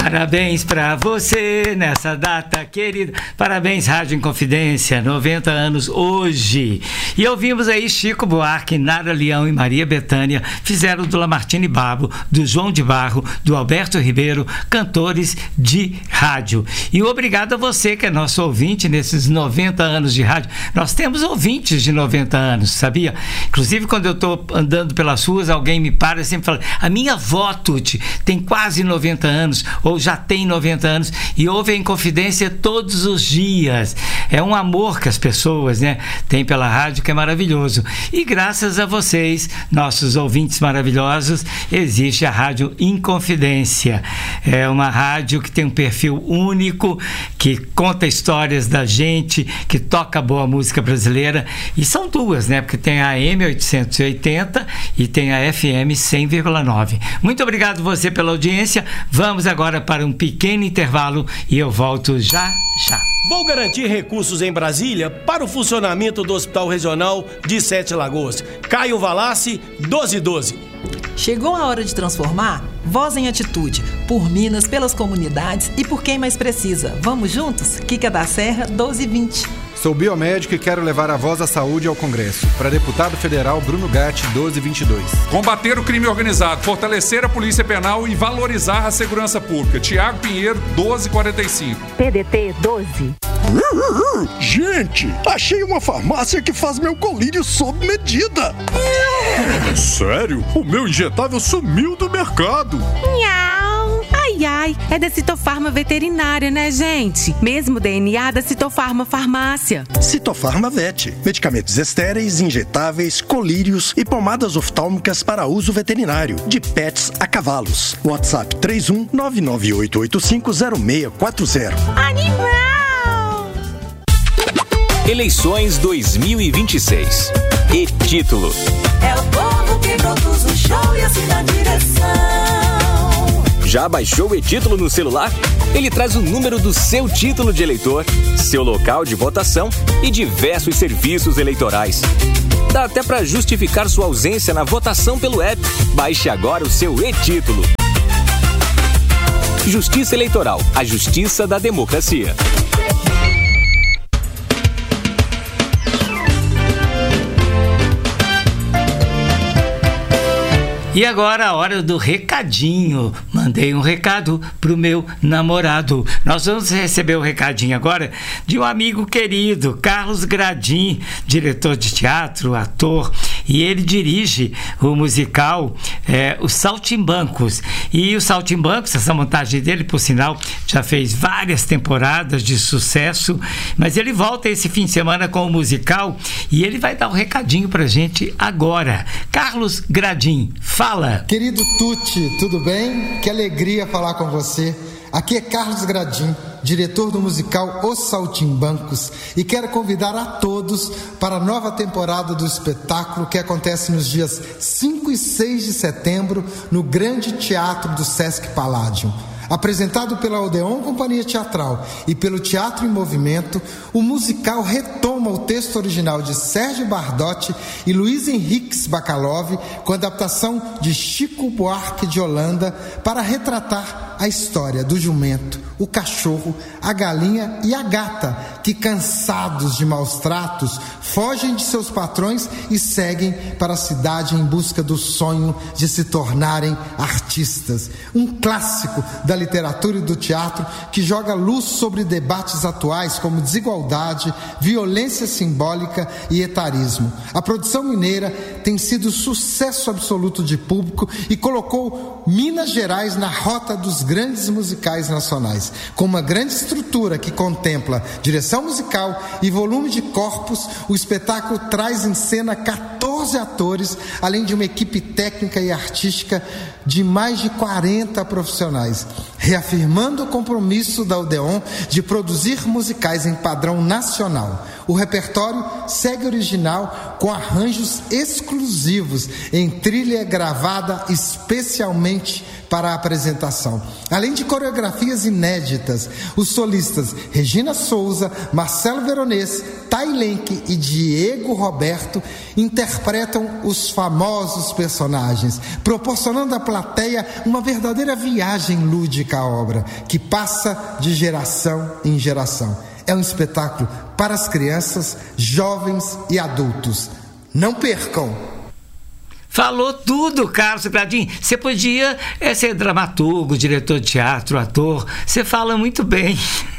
Parabéns pra você nessa data querida. Parabéns, Rádio Inconfidência, 90 anos hoje. E ouvimos aí Chico Buarque, Nara Leão e Maria Bethânia fizeram do Lamartine Babo, do João de Barro, do Alberto Ribeiro, cantores de rádio. E obrigado a você que é nosso ouvinte nesses 90 anos de rádio. Nós temos ouvintes de 90 anos, sabia? Inclusive, quando eu estou andando pelas ruas, alguém me para e sempre fala: a minha avó, Tuti, tem quase 90 anos, ou já tem 90 anos, e ouve a Inconfidência todos os dias. É um amor que as pessoas, né, têm pela rádio, que é maravilhoso. E graças a vocês, nossos ouvintes maravilhosos, existe a Rádio Inconfidência. É uma rádio que tem um perfil único, que conta histórias da gente, que toca boa música brasileira. E são duas, né? Porque tem a AM 880 e tem a FM 100,9. Muito obrigado você pela audiência. Vamos agora para um pequeno intervalo e eu volto já. Vou garantir recursos em Brasília para o funcionamento do Hospital Regional de Sete Lagoas. Caio Valassi, 1212. Chegou a hora de transformar? Voz em Atitude. Por Minas, pelas comunidades e por quem mais precisa. Vamos juntos? Quica da Serra, 1220. Sou biomédico e quero levar a voz da saúde ao Congresso. Para deputado federal, Bruno Gatti, 1222. Combater o crime organizado, fortalecer a polícia penal e valorizar a segurança pública. Tiago Pinheiro, 1245. PDT 12. Gente, achei uma farmácia que faz meu colírio sob medida. Sério? O meu injetável sumiu do mercado. Miau. Ai, é da Citofarma Veterinária, né, gente? Mesmo DNA da Citofarma Farmácia. Citofarma Vet. Medicamentos estéreis, injetáveis, colírios e pomadas oftálmicas para uso veterinário. De pets a cavalos. WhatsApp 31-998850640. Animal! Eleições 2026. E título: é o povo que produz o show e assina a direção. Já baixou o e-título no celular? Ele traz o número do seu título de eleitor, seu local de votação e diversos serviços eleitorais. Dá até para justificar sua ausência na votação pelo app. Baixe agora o seu e-título. Justiça Eleitoral, a justiça da democracia. E agora a hora do recadinho. Mandei um recado pro meu namorado. Nós vamos receber o recadinho agora de um amigo querido, Carlos Gradim, diretor de teatro, ator, e ele dirige o musical Os Saltimbancos. E os Saltimbancos, essa montagem dele, por sinal, já fez várias temporadas de sucesso, mas ele volta esse fim de semana com o musical e ele vai dar um recadinho pra gente agora. Carlos Gradim, fala. Querido Tuti, tudo bem? Que alegria falar com você. Aqui é Carlos Gradim, diretor do musical Os Saltimbancos, e quero convidar a todos para a nova temporada do espetáculo que acontece nos dias 5 e 6 de setembro no Grande Teatro do Sesc Palladium. Apresentado pela Odeon Companhia Teatral e pelo Teatro em Movimento, o musical retoma o texto original de Sérgio Bardotti e Luiz Henriques Bacalov, com adaptação de Chico Buarque de Holanda, para retratar a história do jumento, o cachorro, a galinha e a gata, que, cansados de maus tratos, fogem de seus patrões e seguem para a cidade em busca do sonho de se tornarem artistas. Um clássico da literatura e do teatro que joga luz sobre debates atuais como desigualdade, violência simbólica e etarismo. A produção mineira tem sido sucesso absoluto de público e colocou Minas Gerais na rota dos grandes musicais nacionais. Com uma grande estrutura que contempla direção musical e volume de corpos, o espetáculo traz em cena 14 atores, além de uma equipe técnica e artística de mais de 40 profissionais, reafirmando o compromisso da Odeon de produzir musicais em padrão nacional. O repertório segue original com arranjos exclusivos em trilha gravada especialmente para a apresentação. Além de coreografias inéditas, os solistas Regina Souza, Marcelo Veronese, Tai Lenk e Diego Roberto interpretam os famosos personagens, proporcionando à plateia uma verdadeira viagem lúdica significa a obra, que passa de geração em geração. É um espetáculo para as crianças, jovens e adultos. Não percam! Falou tudo, Carlos Gradin. Você podia ser dramaturgo, diretor de teatro, ator. Você fala muito bem.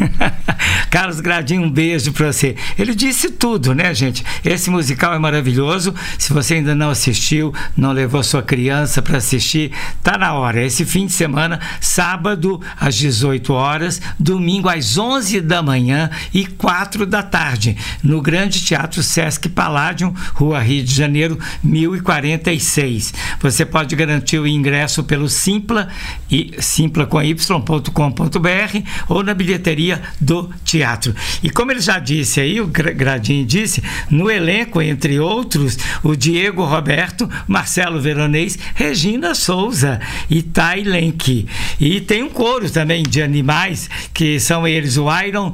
Carlos Gradin, um beijo para você. Ele disse tudo, né, gente? Esse musical é maravilhoso. Se você ainda não assistiu, não levou sua criança para assistir, tá na hora. Esse fim de semana, sábado às 18 horas, domingo às 11 da manhã e 4 da tarde, no Grande Teatro Sesc Palladium, Rua Rio de Janeiro, 1046. Você pode garantir o ingresso pelo simpla com y.com.br ou na bilheteria do teatro. E como ele já disse aí, o Gradin disse, no elenco, entre outros, o Diego Roberto, Marcelo Veronês, Regina Souza e Tai Lenk. E tem um coro também de animais, que são eles o Iron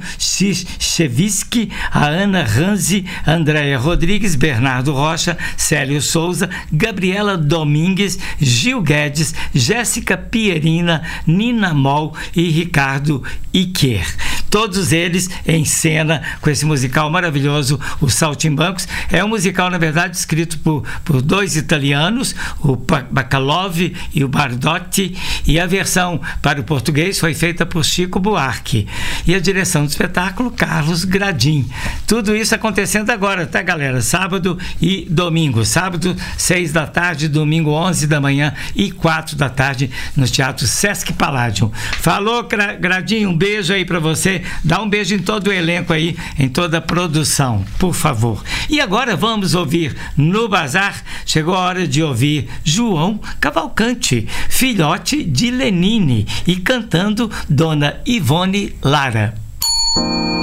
Chevitsky, a Ana Ranzi, Andréia Rodrigues, Bernardo Rocha, Célio Souza, Gabriela Domingues, Gil Guedes, Jéssica Pierina, Nina Moll e Ricardo Iker. Todos eles em cena com esse musical maravilhoso, o Saltimbancos. É um musical, na verdade, escrito por dois italianos, o Bacalov e o Bardotti, e a versão para o português foi feita por Chico Buarque. E a direção do espetáculo, Carlos Gradin. Tudo isso acontecendo agora, tá, galera? Sábado e domingo. Sábado, 6 da tarde, domingo, 11 da manhã e 4 da tarde, no Teatro Sesc Palladium. Falou, Gradin, um beijo aí pra você. Dá um beijo em todo o elenco aí, em toda a produção, por favor. E agora vamos ouvir no Bazar. Chegou a hora de ouvir João Cavalcante, filhote de Lenine, e cantando Dona Ivone Lara.